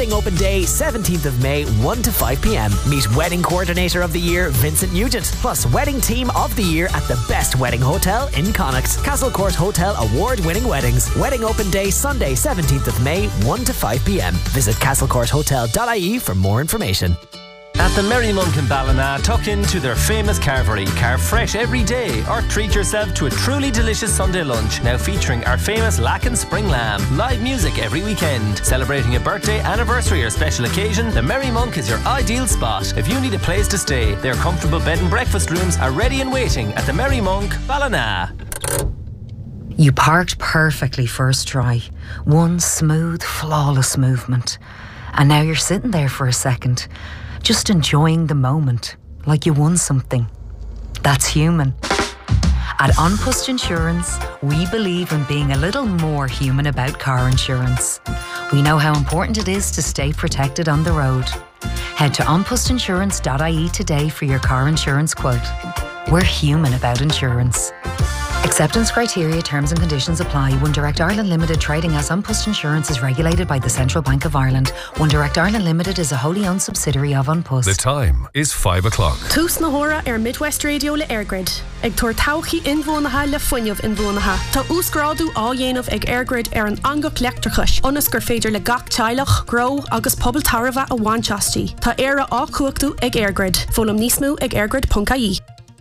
Wedding Open Day, 17th of May, 1 to 5 p.m. Meet Wedding Coordinator of the Year, Vincent Nugent, plus Wedding Team of the Year at the best wedding hotel in Connacht. Castle Court Hotel award-winning weddings. Wedding Open Day, Sunday, 17th of May, 1 to 5 p.m. Visit castlecourthotel.ie for more information. At the Merry Monk in Ballina, tuck into their famous carvery. Carve fresh every day or treat yourself to a truly delicious Sunday lunch, now featuring our famous Lacken Spring Lamb. Live music every weekend. Celebrating a birthday, anniversary or special occasion, the Merry Monk is your ideal spot. If you need a place to stay, their comfortable bed and breakfast rooms are ready and waiting at the Merry Monk, Ballina. You parked perfectly first try. One smooth, flawless movement. And now you're sitting there for a second, just enjoying the moment, like you won something. That's human. At An Post Insurance, we believe in being a little more human about car insurance. We know how important it is to stay protected on the road. Head to onpostinsurance.ie today for your car insurance quote. We're human about insurance. Acceptance criteria, terms and conditions apply. One Direct Ireland Limited, trading as An Post Insurance, is regulated by the Central Bank of Ireland. One Direct Ireland Limited is a wholly owned subsidiary of An Post. The time is 5 o'clock. Tús na hora Midwest Radio le Airgrid. Ag tuair tauchaí inbhuanaithe le fuinneamh inbhuanaithe. Tá úscrádú á dhéanamh ag Airgrid an angach leachtarchais. Ionas gur féidir le gach teilech, grow agus pobl tarbha a bhainteastí. Tá éire á cuachtú ag Airgrid. Fólam níos mó ag airgrid.ie.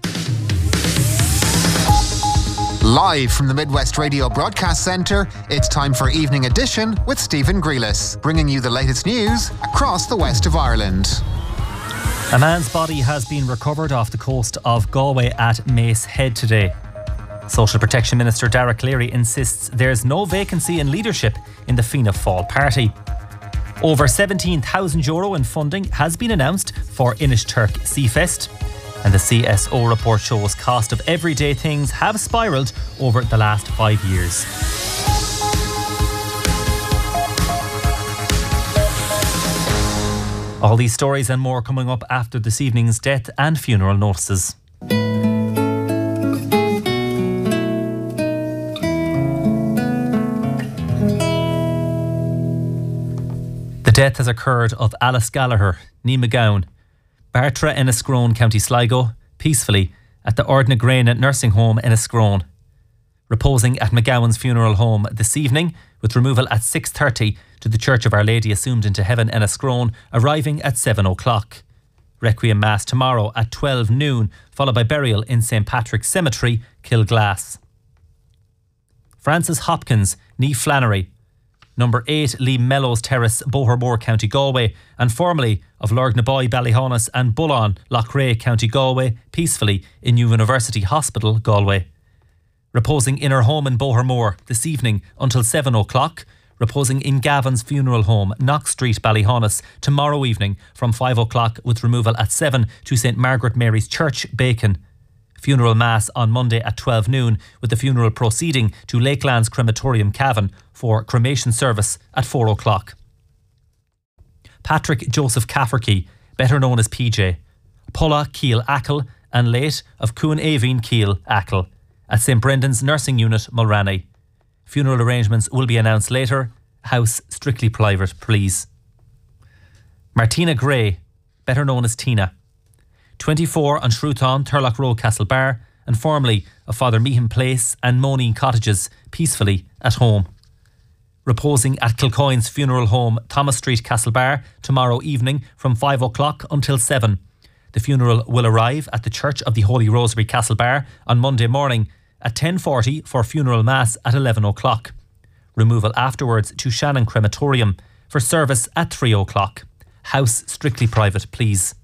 Live from the Midwest Radio Broadcast Centre, it's time for Evening Edition with Stephen Grealis, bringing you the latest news across the west of Ireland. A man's body has been recovered off the coast of Galway at Mace Head today. Social Protection Minister Dara Cleary insists there's no vacancy in leadership in the Fianna Fáil party. Over €17,000 in funding has been announced for Inishturk Seafest. And the CSO report shows cost of everyday things have spiralled over the last 5 years. All these stories and more coming up after this evening's death and funeral notices. The death has occurred of Alice Gallagher, ní McGowan, Bartra Enniscrone, County Sligo, peacefully at the Ardna Grana Nursing Home Enniscrone. Reposing at McGowan's funeral home this evening, with removal at 6:30 to the Church of Our Lady Assumed into Heaven Enniscrone, arriving at 7 o'clock. Requiem Mass tomorrow at 12 noon, followed by burial in St Patrick's Cemetery, Kilglass. Francis Hopkins, ní Flannery, Number 8 Lee Mellows Terrace, Bohermore, County Galway, and formerly of Lurgnaboy, Ballyhonus and Bullon, Loughrea, County Galway, peacefully in New University Hospital, Galway. Reposing in her home in Bohermore this evening until 7 o'clock, reposing in Gavin's funeral home, Knox Street, Ballyhonus, tomorrow evening from 5 o'clock with removal at 7 to St Margaret Mary's Church, Bacon. Funeral Mass on Monday at 12 noon, with the funeral proceeding to Lakelands Crematorium, Cavan, for cremation service at 4 o'clock. Patrick Joseph Cafferkey, better known as PJ, Pulla Keel Ackle and late of Cuan Aveen Keel Ackle at St Brendan's Nursing Unit, Mulranny. Funeral arrangements will be announced later. House strictly private, please. Martina Gray, better known as Tina, 24 on Shrewton, Turlock Road, Castlebar, and formerly of Father Meehan Place and Moneen Cottages, peacefully at home. Reposing at Kilcoyne's funeral home, Thomas Street, Castlebar, tomorrow evening from 5 o'clock until 7. The funeral will arrive at the Church of the Holy Rosary, Castlebar, on Monday morning at 10:40 for funeral mass at 11 o'clock. Removal afterwards to Shannon Crematorium for service at 3 o'clock. House strictly private, please.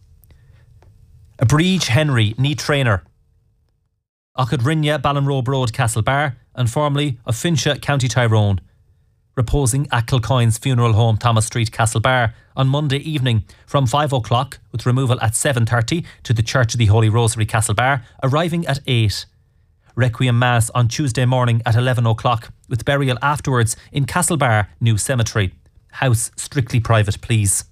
Abreege Henry, ní trainer, Ochadrinja, Ballinrobe Road, Castlebar, and formerly of Fincha, County Tyrone. Reposing at Kilcoyne's funeral home, Thomas Street, Castlebar, on Monday evening from 5 o'clock with removal at 7:30 to the Church of the Holy Rosary, Castlebar, arriving at 8. Requiem Mass on Tuesday morning at 11 o'clock with burial afterwards in Castlebar New Cemetery. House strictly private, please.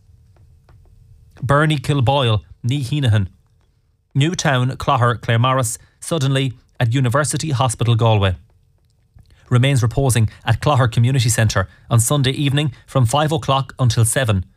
Bernie Kilboyle, ní Heenahan, Newtown, Clogher, Claremorris, suddenly at University Hospital, Galway. Remains reposing at Clogher Community Centre on Sunday evening from 5 o'clock until 7